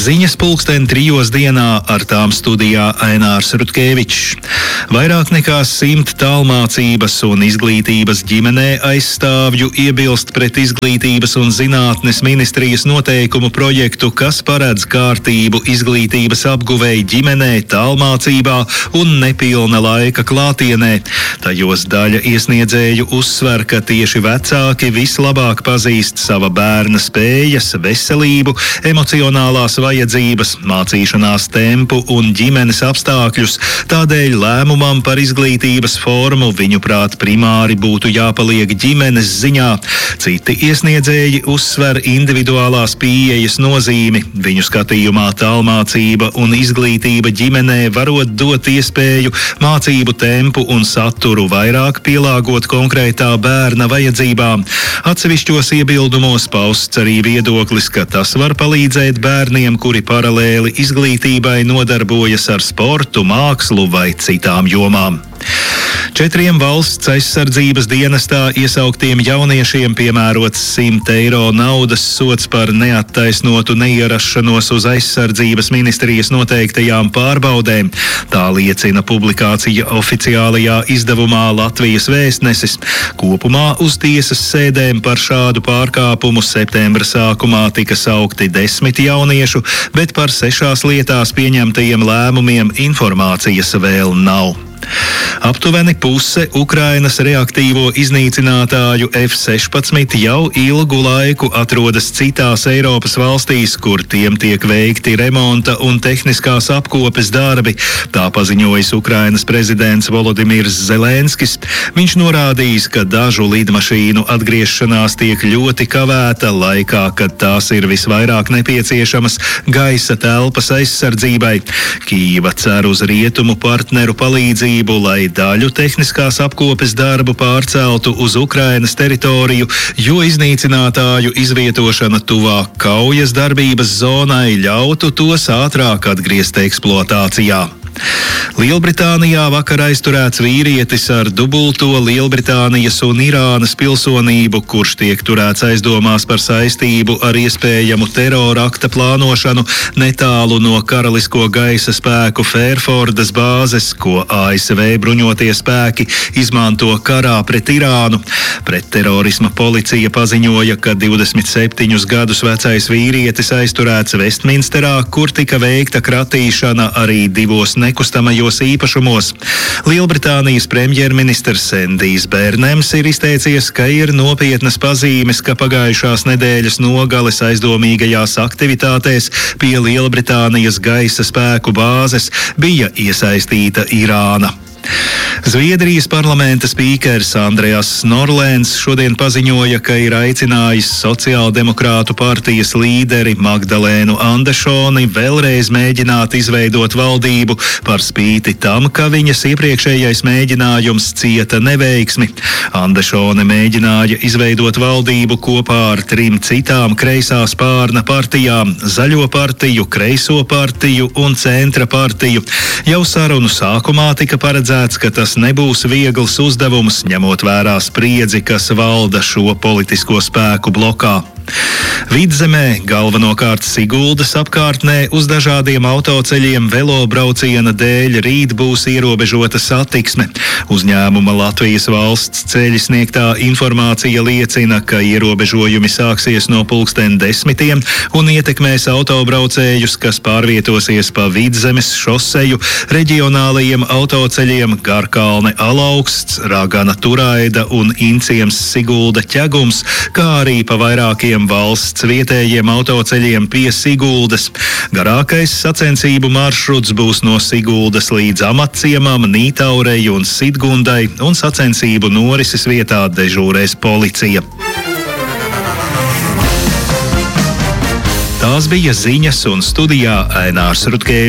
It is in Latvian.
Ziņas 3:00 dienā, ar tām studijā Ainārs Rutkevičs. Vairāk nekā 100 tālmācības un izglītības ģimenē aizstāvju iebilst pret Izglītības un zinātnes ministrijas noteikumu projektu, kas paredz kārtību izglītības apguvēji ģimenē, tālmācībā un nepilna laika klātienē. Tajos daļa iesniedzēju uzsver, ka tieši vecāki vislabāk pazīst sava bērna spējas, veselību, emocionālās vajadzības, mācīšanās tempu un ģimenes apstākļus. Tādēļ lēmumam par izglītības formu viņuprāt primāri būtu jāpaliek ģimenes ziņā. Citi iesniedzēji uzsver individuālās pieejas nozīmi. Viņu skatījumā tālmācība un izglītība ģimenē varot dot iespēju mācību tempu un saturu vairāk pielāgot konkrētā bērna vajadzībām. Atsevišķos iebildumos pausts arī viedoklis, ka tas var palīdzēt bērniem, kuri paralēli izglītībai nodarbojas ar sportu, mākslu vai citām jomām. 4 valsts aizsardzības dienestā iesauktiem jauniešiem piemērots 100 eiro naudas sods par neattaisnotu neierašanos uz aizsardzības ministrijas noteiktajām pārbaudēm. Tā liecina publikācija oficiālajā izdevumā Latvijas Vēstnesis. Kopumā uz tiesas sēdēm par šādu pārkāpumu septembra sākumā tika saukti 10 jauniešu, bet par 6 lietās pieņemtajiem lēmumiem informācijas vēl nav. Aptuveni puse Ukrainas reaktīvo iznīcinātāju F-16 jau ilgu laiku atrodas citās Eiropas valstīs, kur tiem tiek veikti remonta un tehniskās apkopes darbi. Tā paziņojis Ukrainas prezidents Volodimirs Zelenskis. Viņš norādījis, ka dažu lidmašīnu atgriešanās tiek ļoti kavēta laikā, kad tās ir visvairāk nepieciešamas gaisa telpas aizsardzībai. Kīva cer uz rietumu partneru palīdzību, lai daļu tehniskās apkopes darbu pārceltu uz Ukrainas teritoriju, jo iznīcinātāju izvietošana tuvāk kaujas darbības zonai ļautu tos ātrāk atgriezt eksploatācijā. Lielbritānijā vakar aizturēts vīrietis ar dubulto Lielbritānijas un Irānas pilsonību, kurš tiek turēts aizdomās par saistību ar iespējamu terora akta plānošanu netālu no Karalisko gaisa spēku Fērfordas bāzes, ko ASV bruņotie spēki izmanto karā pret Irānu. Pretterorisma policija paziņoja, ka 27 gadus vecais vīrietis aizturēts Vestminsterā, kur tika veikta kratīšana arī 2 nekustamajos īpašumos. Lielbritānijas premjerministrs Endijs Bērnems ir izteicies, ka ir nopietnas pazīmes, ka pagājušās nedēļas nogales aizdomīgajās aktivitātēs pie Lielbritānijas gaisa spēku bāzes bija iesaistīta Irāna. Zviedrijas parlamenta spīkers Andrejas Snorlēns šodien paziņoja, ka ir aicinājis sociāldemokrātu partijas līderi Magdalēnu Andešoni vēlreiz mēģināt izveidot valdību par spīti tam, ka viņas iepriekšējais mēģinājums cieta neveiksmi. Andešone mēģināja izveidot valdību kopā ar 3 citām kreisā spārna partijām - Zaļo partiju, Kreiso partiju un Centra partiju. Jau sarunu sākumā tika paredzēts, ka tas nebūs viegls uzdevums, ņemot vērā spriedzi, kas valda šo politisko spēku blokā. Vidzemē, galvenokārt Siguldas apkārtnē, uz dažādiem autoceļiem velobrauciena dēļ rīt būs ierobežota satiksme. Uzņēmuma Latvijas valsts ceļi sniegtā informācija liecina, ka ierobežojumi sāksies no 10:00 un ietekmēs autobraucējus, kas pārvietosies pa Vidzemes šoseju, reģionālajiem autoceļiem Garkalne Alaugsts, Ragana Turaida un Inciems Sigulda Ķegums, kā arī pa vairākiem valsts vietējiem autoceļiem pie Siguldas. Garākais sacensību maršruts būs no Siguldas līdz Amatciemam, Nītaurei un Sidgundai, un sacensību norises vietā dežūrēs policija. Tās bija ziņas, un studijā Ainārs Rutkevičs.